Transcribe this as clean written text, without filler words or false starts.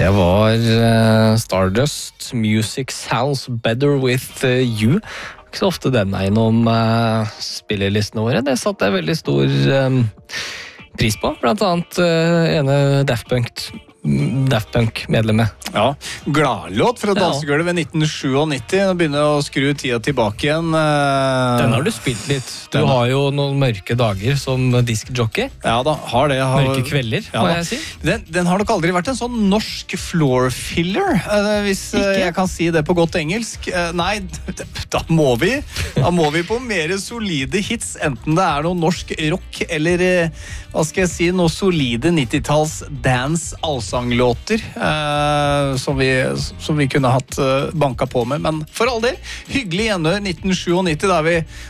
Det var Stardust, Music Sounds Better With You. Ikke så ofte den er innom spillerlistene våre. Det satte jeg veldig stor pris på, blant annet ene Daft Punk-medlemmet. Ja, gladlåt fra dansegulvet 1997. Nå begynner jeg å skru tida tilbake igjen. Den har du spilt litt. Du har jo noen mørke dager som diskjockey. Ja da, har det. Mørke kvelder, må jeg si. Den har nok aldri vært en sånn norsk floor filler, hvis jeg kan si det på godt engelsk. Nei, da må vi på mer solide hits, enten det er noe norsk rock, eller hva skal jeg si, noe solide 90-talls dance-allsanglåter, som vi kunne hatt banka på med. Men for all del, hyggelig gjenhør 1997, da vi